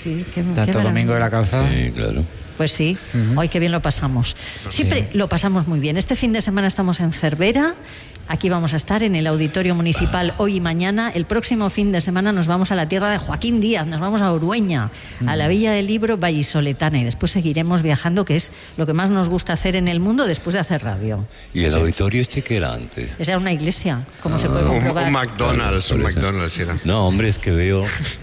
sí. Santo Domingo de la Calzada. Sí, claro. Pues sí, hoy qué bien lo pasamos. Siempre lo pasamos muy bien. Este fin de semana estamos en Cervera. Aquí vamos a estar en el Auditorio Municipal hoy y mañana. El próximo fin de semana nos vamos a la tierra de Joaquín Díaz, nos vamos a Urueña, a la Villa del Libro vallisoletana, y después seguiremos viajando, que es lo que más nos gusta hacer en el mundo después de hacer radio. ¿Y el auditorio qué era antes? Esa era una iglesia, como se puede comprobar. Un McDonald's era. No, hombre, es que veo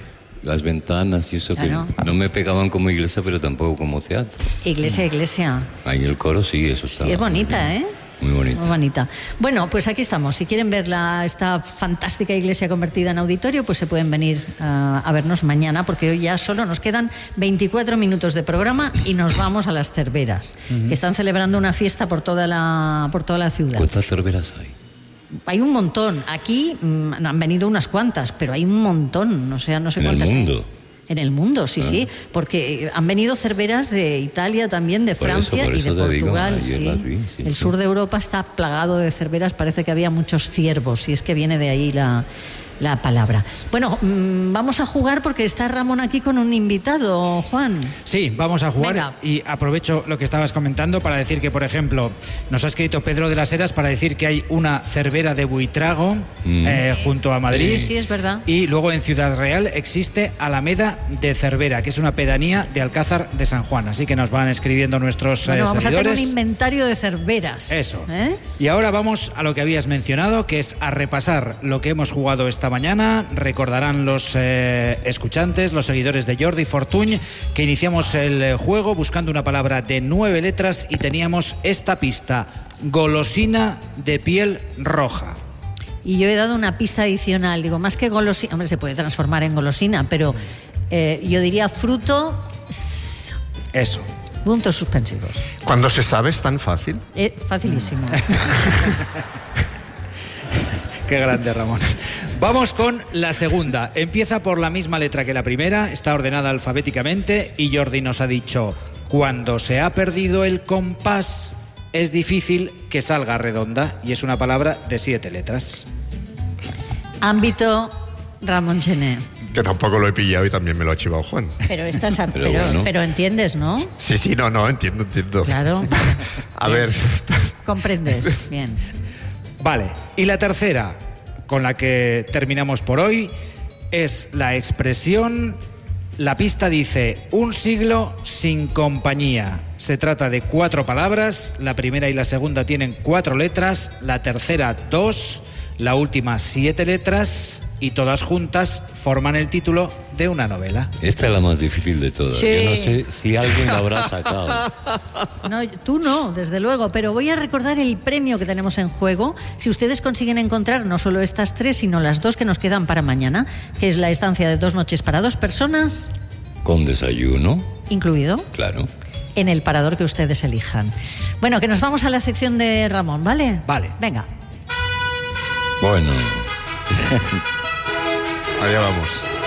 las ventanas y eso, claro, que no me pegaban como iglesia, pero tampoco como teatro. Iglesia. Ahí el coro sí, eso está. Sí, es bonita, ¿eh? Muy bonita. Muy bonita. Bueno, pues aquí estamos. Si quieren ver esta fantástica iglesia convertida en auditorio, pues se pueden venir a vernos mañana, porque hoy ya solo nos quedan 24 minutos de programa y nos vamos a las Cerveras, que están celebrando una fiesta por toda la ciudad. ¿Cuántas cerveras hay? Hay un montón. Aquí han venido unas cuantas, pero hay un montón. O sea, no sé cuántas. ¿En el mundo? En el mundo, sí, porque han venido cerveras de Italia también, de Francia y de Portugal. Sí. El sur de Europa está plagado de cerveras, parece que había muchos ciervos, y es que viene de ahí la palabra. Bueno, vamos a jugar porque está Ramón aquí con un invitado, Juan. Sí, vamos a jugar. Venga. Y aprovecho lo que estabas comentando para decir que, por ejemplo, nos ha escrito Pedro de las Heras para decir que hay una cervera de Buitrago junto a Madrid. Sí, es verdad. Y luego en Ciudad Real existe Alameda de Cervera, que es una pedanía de Alcázar de San Juan. Así que nos van escribiendo nuestros vamos seguidores. a hacer un inventario de cerveras. Eso. Y ahora vamos a lo que habías mencionado, que es a repasar lo que hemos jugado esta mañana. Recordarán los escuchantes, los seguidores de Jordi Fortuny, que iniciamos el juego buscando una palabra de 9 letras y teníamos esta pista: golosina de piel roja. Y yo he dado una pista adicional, digo, más que golosina, hombre, se puede transformar en golosina, pero yo diría fruto. Eso. Puntos suspensivos. Cuando se sabe es tan fácil. Facilísimo. Qué grande, Ramón. Vamos con la segunda. Empieza por la misma letra que la primera, está ordenada alfabéticamente y Jordi nos ha dicho: cuando se ha perdido el compás es difícil que salga redonda, y es una palabra de 7 letras. Ámbito Ramón Gené. Que tampoco lo he pillado y también me lo ha chivado Juan. Pero estás bueno. pero entiendes, ¿no? Sí, no, entiendo. Claro. A ver. Comprendes, bien. Vale, y la tercera, con la que terminamos por hoy, es la expresión. La pista dice: un siglo sin compañía. Se trata de 4 palabras, la primera y la segunda tienen 4 letras, la tercera 2, la última 7 letras, y todas juntas forman el título de una novela. Esta es la más difícil de todas. Sí. Yo no sé si alguien la habrá sacado. No, tú no, desde luego, pero voy a recordar el premio que tenemos en juego. Si ustedes consiguen encontrar no solo estas 3, sino las 2 que nos quedan para mañana, que es la estancia de 2 noches para 2 personas. ¿Con desayuno? Incluido. Claro. En el parador que ustedes elijan. Bueno, que nos vamos a la sección de Ramón, ¿vale? Vale. Venga. Bueno. Allá vamos.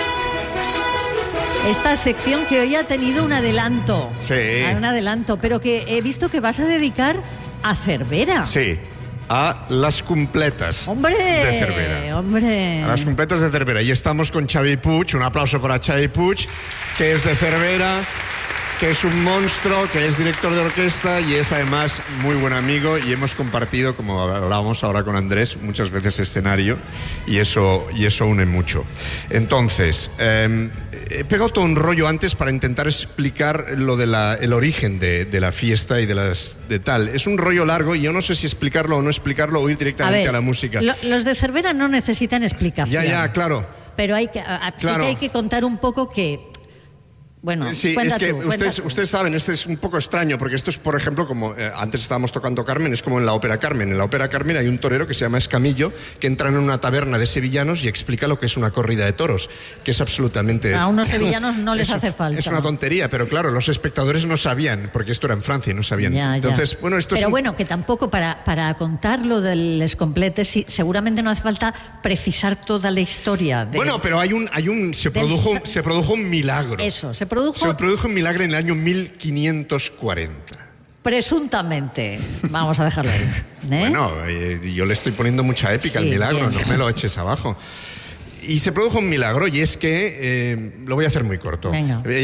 Esta sección que hoy ha tenido un adelanto. Sí. Un adelanto, pero que he visto que vas a dedicar a Cervera. Sí. A las completas ¡Hombre! de Cervera. ¡Hombre! A las completas de Cervera. Y estamos con Xavi Puig. Un aplauso para Xavi Puig, que es de Cervera, que es un monstruo, que es director de orquesta y es además muy buen amigo, y hemos compartido, como hablábamos ahora con Andrés, muchas veces escenario, y eso une mucho. Entonces, he pegado todo un rollo antes para intentar explicar lo de el origen de la fiesta y de tal. Es un rollo largo y yo no sé si explicarlo o no explicarlo o ir directamente a la música. Los de Cervera no necesitan explicación. Ya, claro. Pero sí que hay que contar un poco que... Bueno, sí, es que ustedes saben, esto es un poco extraño, porque esto es, por ejemplo, como antes estábamos tocando Carmen, es como en la ópera Carmen. En la ópera Carmen hay un torero que se llama Escamillo, que entra en una taberna de sevillanos y explica lo que es una corrida de toros, que es absolutamente... A unos sevillanos no les hace falta. Es una tontería, pero claro, los espectadores no sabían, porque esto era en Francia y no sabían. Entonces, bueno, esto pero es bueno, que tampoco para contar lo del Escomplete, seguramente no hace falta precisar toda la historia. Bueno, pero se produjo un milagro. Eso, se produjo un milagro en el año 1540. Presuntamente. Vamos a dejarlo ahí. Bueno, yo le estoy poniendo mucha épica al milagro, bien. No me lo eches abajo. Y se produjo un milagro, y es que, lo voy a hacer muy corto. Venga.